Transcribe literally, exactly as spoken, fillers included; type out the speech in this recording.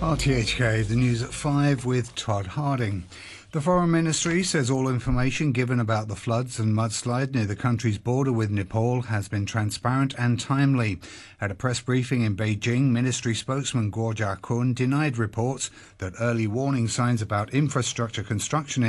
R T H K, the news at five with Todd Harding. The Foreign Ministry says all information given about the floods and mudslide near the country's border with Nepal has been transparent and timely. At a press briefing in Beijing, Ministry spokesman Guo Jiakun denied reports that early warning signs about infrastructure construction